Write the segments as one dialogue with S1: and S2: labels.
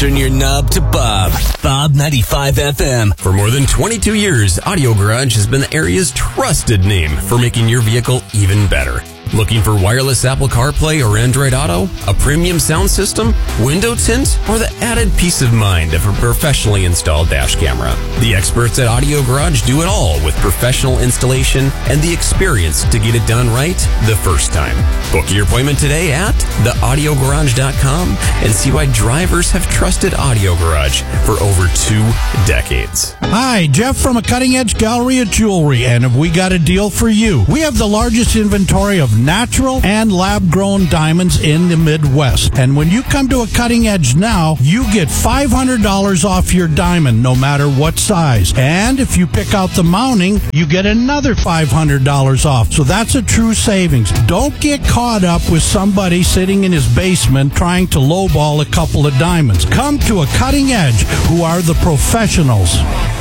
S1: Turn your knob to Bob. Bob 95 FM.
S2: For more than 22 years, Audio Garage has been the area's trusted name for making your vehicle even better. Looking for wireless Apple CarPlay or Android Auto, a premium sound system, window tint, or the added peace of mind of a professionally installed dash camera? The experts at Audio Garage do it all with professional installation and the experience to get it done right the first time. Book your appointment today at theaudiogarage.com and see why drivers have trusted Audio Garage for over 2 decades.
S3: Hi, Jeff from a Cutting Edge Gallery of Jewelry, and have we got a deal for you? We have the largest inventory of natural and lab-grown diamonds in the Midwest. And when you come to a Cutting Edge now, you get $500 off your diamond, no matter what size. And if you pick out the mounting, you get another $500 off. So that's a true savings. Don't get caught up with somebody sitting in his basement trying to lowball a couple of diamonds. Come to a Cutting Edge, who are the professionals.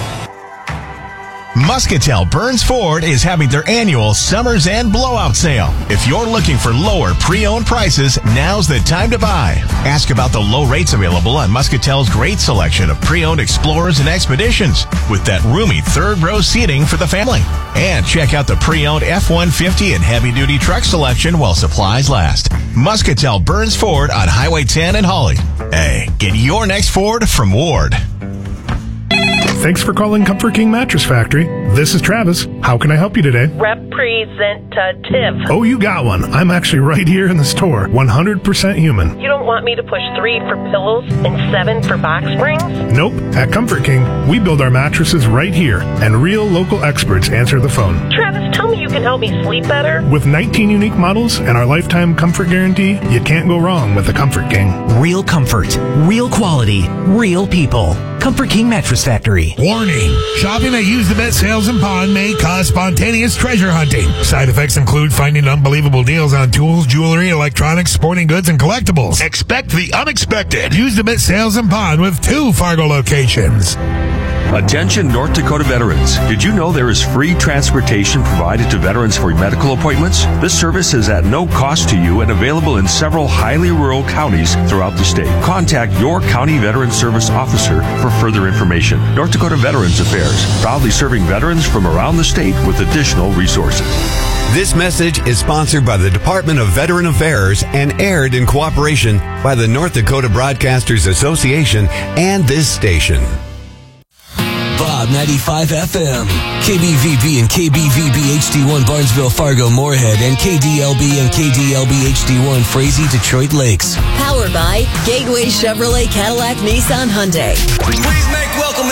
S4: Muscatel Burns Ford is having their annual Summers and Blowout sale. If you're looking for lower pre-owned prices, now's the time to buy. Ask about the low rates available on Muscatel's great selection of pre-owned Explorers and Expeditions with that roomy third-row seating for the family. And check out the pre-owned F-150 and heavy-duty truck selection while supplies last. Muscatel Burns Ford on Highway 10 in Hawley. Hey, get your next Ford from Ward.
S5: Thanks for calling Comfort King Mattress Factory. This is Travis. How can I help you today?
S6: Representative.
S5: Oh, you got one. I'm actually right here in the store. 100% human.
S6: You don't want me to push 3 for pillows and 7 for box springs?
S5: Nope. At Comfort King, we build our mattresses right here, and real local experts answer the phone.
S6: Travis, tell me you can help me sleep better.
S5: With 19 unique models and our lifetime comfort guarantee, you can't go wrong with a Comfort King.
S7: Real comfort, real quality, real people. Comfort King Mattress Factory.
S8: Warning. Shopping at Use the Bet Sales and Pawn may cause spontaneous treasure hunting. Side effects include finding unbelievable deals on tools, jewelry, electronics, sporting goods, and collectibles. Expect the unexpected. Use the Bet Sales and Pawn with 2 Fargo locations.
S9: Attention North Dakota veterans. Did you know there is free transportation provided to veterans for medical appointments? This service is at no cost to you and available in several highly rural counties throughout the state. Contact your county veteran service officer for further information. North Dakota Veterans Affairs, proudly serving veterans from around the state with additional resources.
S10: This message is sponsored by the Department of Veteran Affairs and aired in cooperation by the North Dakota Broadcasters Association and this station.
S1: Bob 95 FM, KBVB and KBVB HD1 Barnesville, Fargo, Moorhead, and KDLB and KDLB HD1 Frazee, Detroit Lakes.
S11: Powered by Gateway Chevrolet, Cadillac, Nissan, Hyundai.
S1: Please make welcome